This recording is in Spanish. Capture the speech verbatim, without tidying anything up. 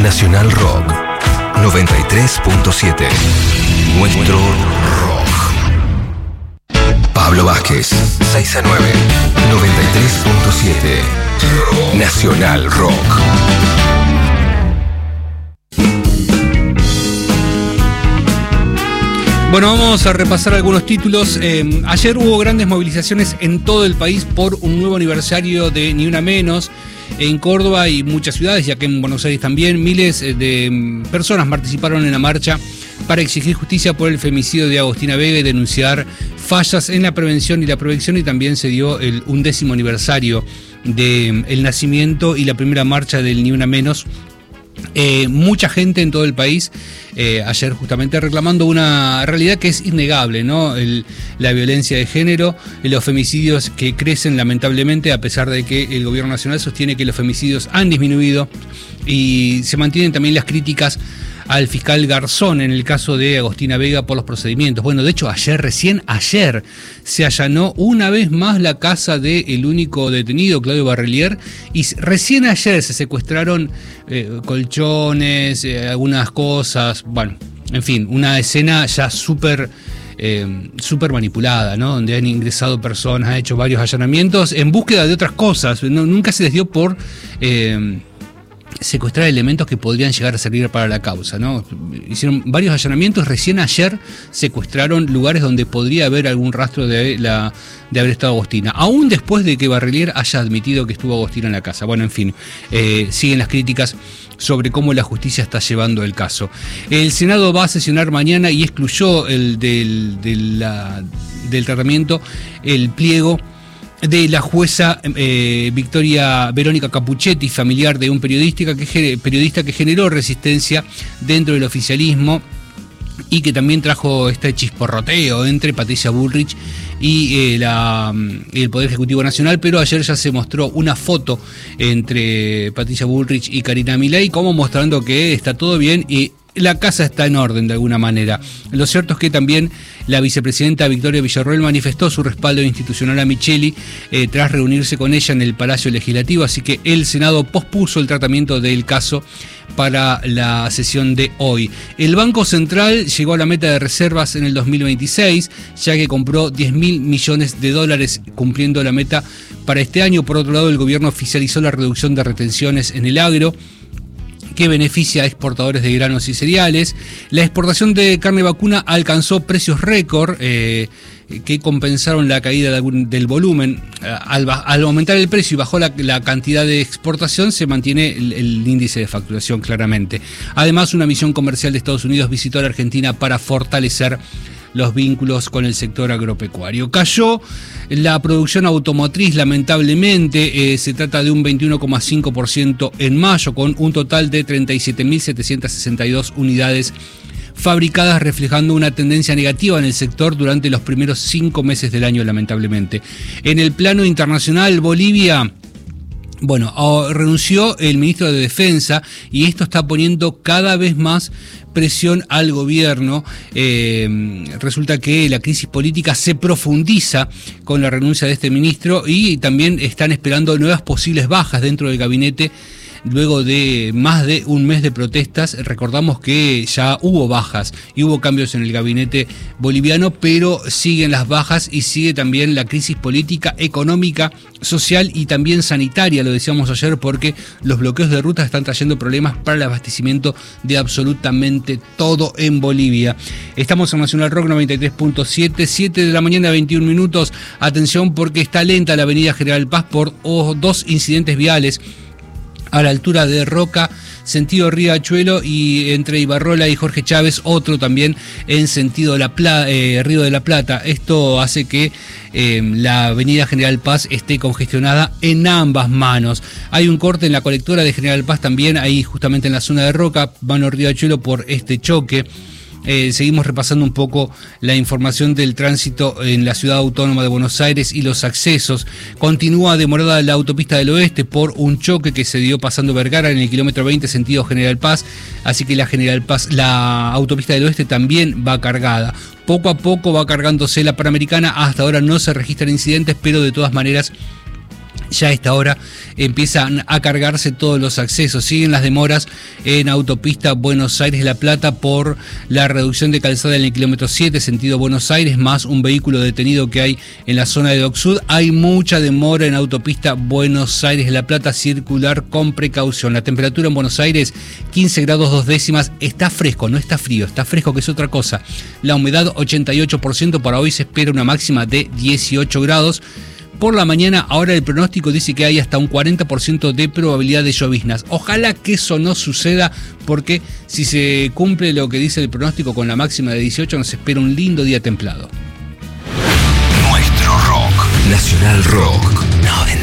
Nacional Rock noventa y tres punto siete. Nuestro rock. Pablo Vázquez, seis a nueve. noventa y tres punto siete. Nacional Rock. Bueno, vamos a repasar algunos títulos. Eh, ayer hubo grandes movilizaciones en todo el país por un nuevo aniversario de Ni Una Menos. En Córdoba y muchas ciudades, ya que en Buenos Aires también, miles de personas participaron en la marcha para exigir justicia por el femicidio de Agostina Vega y denunciar fallas en la prevención y la prevención, y también se dio el undécimo aniversario del nacimiento y la primera marcha del Ni Una Menos. Eh, mucha gente en todo el país eh, ayer justamente reclamando una realidad que es innegable, ¿no? El, la violencia de género, los femicidios que crecen lamentablemente, a pesar de que el gobierno nacional sostiene que los femicidios han disminuido, y se mantienen también las críticas al fiscal Garzón en el caso de Agostina Vega por los procedimientos. Bueno, de hecho ayer, recién ayer, se allanó una vez más la casa del único detenido, Claudio Barrelier, y recién ayer se secuestraron eh, colchones, eh, algunas cosas, bueno, en fin, una escena ya súper eh, súper manipulada, ¿no? Donde han ingresado personas, han hecho varios allanamientos en búsqueda de otras cosas. No, nunca se les dio por Eh, secuestrar elementos que podrían llegar a servir para la causa, ¿no? Hicieron varios allanamientos, recién ayer secuestraron lugares donde podría haber algún rastro de, la, de haber estado Agostina, aún después de que Barrelier haya admitido que estuvo Agostina en la casa. Bueno, en fin, eh, siguen las críticas sobre cómo la justicia está llevando el caso. El Senado va a sesionar mañana y excluyó el del, del, la, del tratamiento el pliego de la jueza eh, Victoria Verónica Capuchetti, familiar de un periodista que, periodista que generó resistencia dentro del oficialismo y que también trajo este chisporroteo entre Patricia Bullrich y eh, la, el Poder Ejecutivo Nacional. Pero ayer ya se mostró una foto entre Patricia Bullrich y Karina Milei, como mostrando que está todo bien y la casa está en orden de alguna manera. Lo cierto es que también la vicepresidenta Victoria Villarroel manifestó su respaldo institucional a Micheli eh, tras reunirse con ella en el Palacio Legislativo, así que el Senado pospuso el tratamiento del caso para la sesión de hoy. El Banco Central llegó a la meta de reservas en el dos mil veintiséis, ya que compró diez mil millones de dólares, cumpliendo la meta para este año. Por otro lado, el gobierno oficializó la reducción de retenciones en el agro, que beneficia a exportadores de granos y cereales. La exportación de carne vacuna alcanzó precios récord eh, que compensaron la caída de algún, del volumen. Al, al aumentar el precio y bajó la, la cantidad de exportación, se mantiene el, el índice de facturación claramente. Además, una misión comercial de Estados Unidos visitó a la Argentina para fortalecer los vínculos con el sector agropecuario. Cayó la producción automotriz, lamentablemente, eh, se trata de un veintiuno coma cinco por ciento en mayo, con un total de treinta y siete mil setecientas sesenta y dos unidades fabricadas, reflejando una tendencia negativa en el sector durante los primeros cinco meses del año, lamentablemente. En el plano internacional, Bolivia... Bueno, renunció el ministro de Defensa y esto está poniendo cada vez más presión al gobierno. Eh, resulta que la crisis política se profundiza con la renuncia de este ministro y también están esperando nuevas posibles bajas dentro del gabinete. Luego de más de un mes de protestas, recordamos que ya hubo bajas y hubo cambios en el gabinete boliviano, pero siguen las bajas y sigue también la crisis política, económica, social y también sanitaria, lo decíamos ayer, porque los bloqueos de rutas están trayendo problemas para el abastecimiento de absolutamente todo en Bolivia. Estamos en Nacional Rock noventa y tres punto siete, siete de la mañana, veintiún minutos. Atención, porque está lenta la avenida General Paz por oh, dos incidentes viales a la altura de Roca, sentido Riachuelo, y entre Ibarrola y Jorge Chávez, otro también en sentido la Pla- eh, Río de la Plata. Esto hace que eh, la avenida General Paz esté congestionada en ambas manos. Hay un corte en la colectora de General Paz también, ahí justamente en la zona de Roca, mano Riachuelo, por este choque. Eh, seguimos repasando un poco la información del tránsito en la ciudad autónoma de Buenos Aires y los accesos. Continúa demorada la autopista del oeste por un choque que se dio pasando Vergara en el kilómetro veinte sentido General Paz, así que la General Paz, la autopista del oeste también va cargada. Poco a poco va cargándose la Panamericana, hasta ahora no se registran incidentes, pero de todas maneras Ya a esta hora empiezan a cargarse todos los accesos. Siguen las demoras en autopista Buenos Aires-La Plata por la reducción de calzada en el kilómetro siete, sentido Buenos Aires, más un vehículo detenido que hay en la zona de Dock Sud. Hay mucha demora en autopista Buenos Aires-La Plata, circular con precaución. La temperatura en Buenos Aires, quince grados dos décimas. Está fresco, no está frío, está fresco, que es otra cosa. La humedad, ochenta y ocho por ciento. Para hoy se espera una máxima de dieciocho grados. Por la mañana, ahora el pronóstico dice que hay hasta un cuarenta por ciento de probabilidad de lloviznas. Ojalá que eso no suceda, porque si se cumple lo que dice el pronóstico con la máxima de dieciocho, nos espera un lindo día templado. Nuestro rock. Nacional Rock noventa.